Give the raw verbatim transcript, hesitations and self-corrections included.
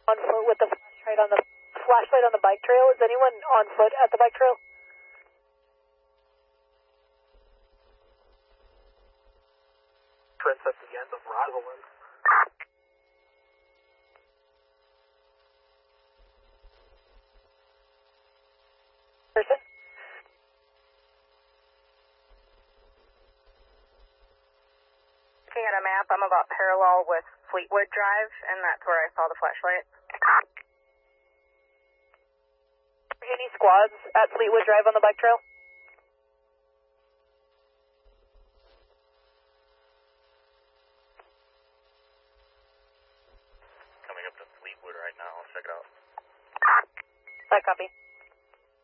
On foot with the flashlight on the flashlight on the bike trail. Is anyone on foot at the bike trail? Princess at the end of Rosalind. Person? Looking at a map, I'm about parallel with Fleetwood Drive, and that's where I saw the flashlight. Any squads at Fleetwood Drive on the bike trail? Coming up to Fleetwood right now. Check it out. I copy.